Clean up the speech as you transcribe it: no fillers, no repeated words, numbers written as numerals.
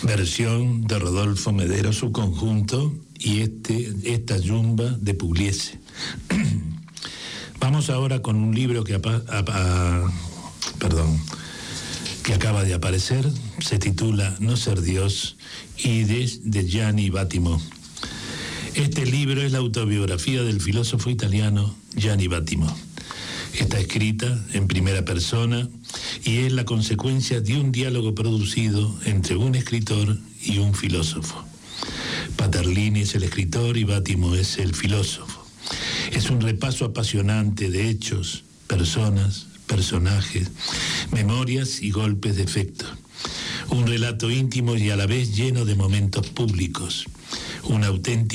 versión de Rodolfo Medero, su conjunto, y esta yumba de Pugliese. Vamos ahora con un libro que acaba de aparecer, se titula No ser Dios, y de Gianni Vattimo. Este libro es la autobiografía del filósofo italiano Gianni Vattimo. Está escrita en primera persona y es la consecuencia de un diálogo producido entre un escritor y un filósofo. Paterlini es el escritor y Vattimo es el filósofo. Es un repaso apasionante de hechos, personas, personajes, memorias y golpes de efecto. Un relato íntimo y a la vez lleno de momentos públicos. Un auténtico